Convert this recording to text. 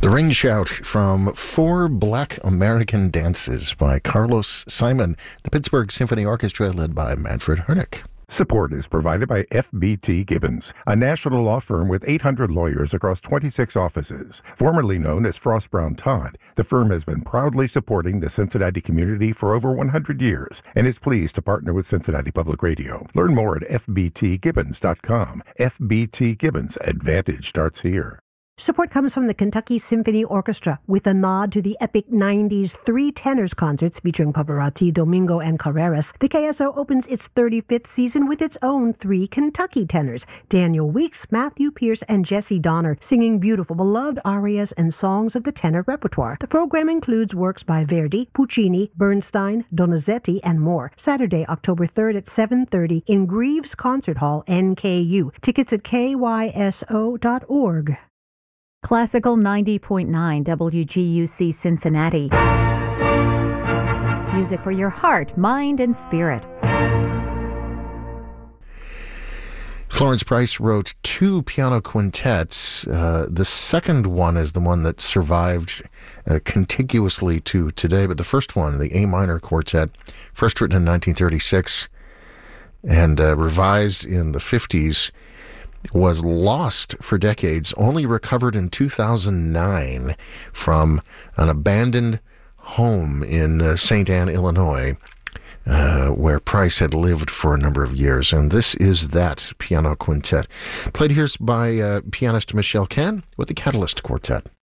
The Ring Shout from Four Black American Dances by Carlos Simon, the Pittsburgh Symphony Orchestra led by Manfred Hernick. Support is provided by FBT Gibbons, a national law firm with 800 lawyers across 26 offices. Formerly known as Frost Brown Todd, the firm has been proudly supporting the Cincinnati community for over 100 years and is pleased to partner with Cincinnati Public Radio. Learn more at fbtgibbons.com. FBT Gibbons, Advantage starts here. Support comes from the Kentucky Symphony Orchestra with a nod to the epic 90s three tenors concerts featuring Pavarotti, Domingo, and Carreras. The KSO opens its 35th season with its own three Kentucky tenors, Daniel Weeks, Matthew Pierce, and Jesse Donner, singing beautiful, beloved arias and songs of the tenor repertoire. The program includes works by Verdi, Puccini, Bernstein, Donizetti, and more. Saturday, October 3rd at 7:30 in Greaves Concert Hall, NKU. Tickets at kyso.org. Classical 90.9 WGUC Cincinnati. Music for your heart, mind, and spirit. Florence Price wrote two piano quintets. The second one is the one that survived contiguously to today, but the first one, the A minor quartet, first written in 1936 and revised in the 50s, was lost for decades, only recovered in 2009 from an abandoned home in St. Anne, Illinois, where Price had lived for a number of years. And this is that piano quintet, played here by pianist Michelle Kahn with the Catalyst Quartet.